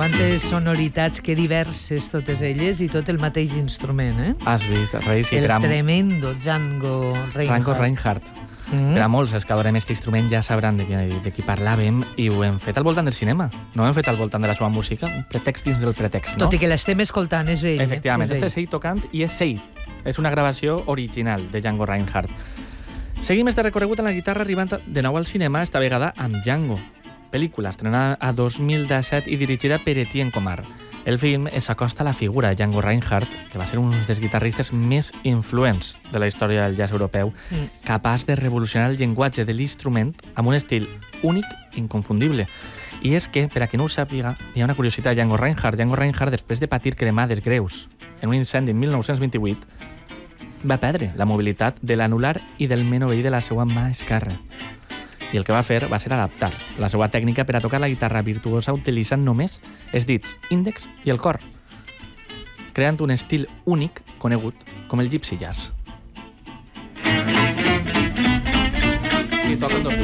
Quantes sonoritats, que diverses totes elles, i tot el mateix instrument, eh? Has vist, Reis, i El per a tremendo Django Reinhardt. Per a molts, els que adorem aquest instrument ja sabran de qui parlàvem, i ho hem fet al voltant del cinema. No ho hem fet al voltant de la seva música, un pretext dins del pretext, no? Tot i que l'estem escoltant, és ell. Efectivament, este és ell tocant i és ell. És una gravació original de Django Reinhardt. Seguim este recorregut en la guitarra arribant de nou al cinema, esta vegada amb Django, pel·lícula estrenada a 2017 i dirigida per Etienne Comar. El film s'acosta a la figura de Django Reinhardt, que va ser un dels guitarristes més influents de la història del jazz europeu, capaç de revolucionar el llenguatge de l'instrument amb un estil únic i inconfundible. I és que, per a qui no ho sàpiga, hi ha una curiositat de Django Reinhardt. Django Reinhardt, després de patir cremades greus en un incendi en 1928, va perdre la mobilitat de l'anular i del menoveí de la seva mà esquerra. I el que va fer va ser adaptar la seva tècnica per a tocar la guitarra virtuosa utilitzant només els dits índex i el cor, creant un estil únic conegut com el gypsy jazz. Sí, toquen dos